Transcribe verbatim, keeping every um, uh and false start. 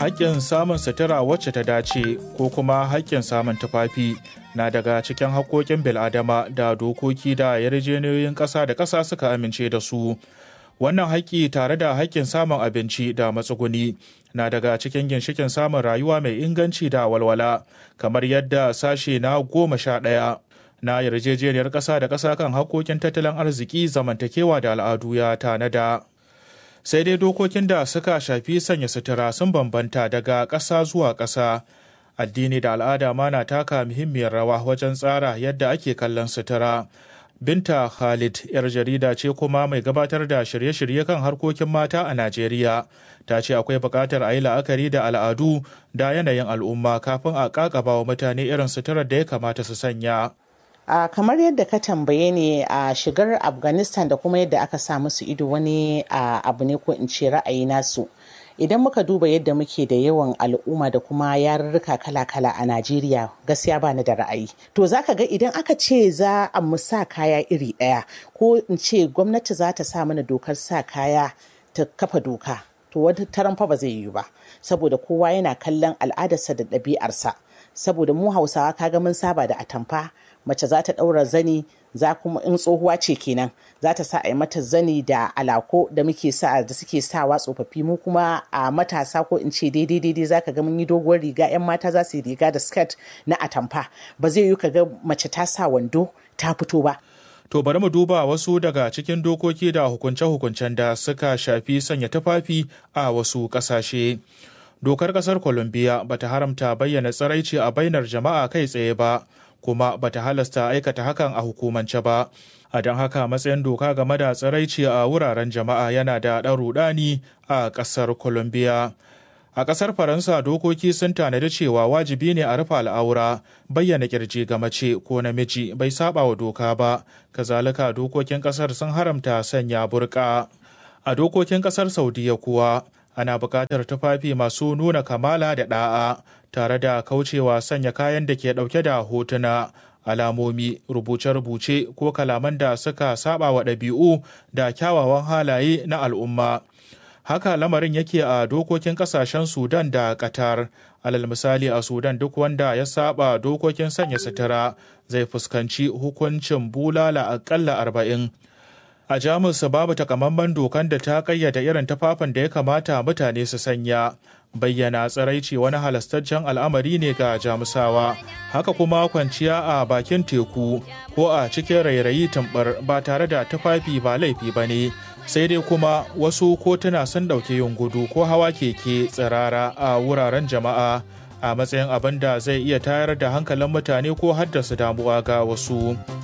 Haƙƙin samun sutura wacce ta dace ko kuma haƙƙin samun tufafi na daga cikin haƙƙoƙin bil'adama da dokoki da yarjejeniyoyin ƙasa da ƙasa suka amince da su. Wannan haƙƙi tare da haƙƙin samun abinci da matsuguni na daga cikin ginshikin samun rayuwa mai inganci da walwala, kamar yadda sashe na goma sha ɗaya na yarjejeniyar ƙasa da ƙasa kan haƙƙoƙin tattalin arziki, zamantakewa da al'adu ya tanada. Sai dai dokokin da suka shafi sanya sutura sun bambanta daga ƙasa zuwa ƙasa. Addini da al'ada ma na taka muhimmiyar rawa wajen tsara yadda ake kallon sutura. Binta Khalid, 'yar jarida ce kuma mai gabatar da shirye-shirye kan harkokin mata a Najeriya, ta ce akwai buƙatar a yi la'akari da al'adu da yanayin al'umma kafin a ƙaƙaba wa mutane irin suturar da ya kamata su sanya. Uh, kamar yadda ka tambaye ne a uh, shigar Afghanistan da kuma yadda aka sa musu ido wani uh, abu ne ko in ce ra'ayi nasu. Idan muka duba yadda muke da yawan al'umma da kuma yarurruka kala-kala a Najeriya, gaskiya ba ni da ra'ayi. To za ka ga idan aka ce za a mu sa kaya iri ɗaya, ko in ce gwamnati za ta sa mana dokar sa kaya ta kafa doka, to wani taron fa ba zai yiwu ba, saboda kowa yana kallon al'adarsa da ɗabi'arsa. Saboda mu Hausawa kaga mun saba da atamfa, mace za ta ɗaura zani, za kuma in tsohuwa ce kenan za ta sa a yi mata zani da alako da muke sa da suke sawa tsofaffi. Mu kuma a matasa ko in ce daidai daidai za ka ga mun yi doguwar riga, 'yan mata za su yi riga da skirt na atamfa. Ba zai yi ka ga mace ta sa wando ta fito ba. To bari mu duba wasu daga cikin dokoki da hukunce-hukuncen da suka shafi sanya tufafi a wasu ƙasashe. Dokar ƙasar Colombia bata haramta bayyana tsiraici a bainar jama'a kai tsaye ba, kuma bata halasta aikata hakan a hukumance ba. A don haka matsayin doka game da tsiraici a wuraren jama'a yana da ɗan rudani a ƙasar Colombia. A ƙasar Faransa dokoki sun tanadi cewa wajibi ne a rufe al'aura, bayyana kirji ga mace ko namiji bai saba wa doka ba. Kazalika dokokin ƙasar sun haramta sanya burka. A dokokin ƙasar Saudiya kuwa ana buƙatar tufafi masu nuna kamala da ɗa'a, tare da kaucewa sanya kayan da ke ɗauke da hotuna, alamomi, rubuce-rubuce ko kalaman da suka saba wa ɗabi'u da kyawawan halaye na al'umma. Haka lamarin yake a dokokin ƙasashen Sudan da Qatar. Alal misali a Sudan duk wanda ya saba dokokin sanya sutura zai fuskanci hukuncin bulala aƙalla arba'in. A Jamus babu takamaiman dokan da ta kayyada irin tufafin da ya kamata mutane su sanya. Bayyana tsiraici wani halastaccen al'amari ne ga Jamusawa. Haka kuma kwanciya a bakin teku ko a cikin rairayi tambar ba tare da tufafi ba laifi ba ne. Sai dai kuma wasu kotuna sun ɗauki yin gudu ko hawa keke tsirara a wuraren jama'a a matsayin abin da zai iya tayar da hankalin mutane ko haddasa damuwa ga wasu.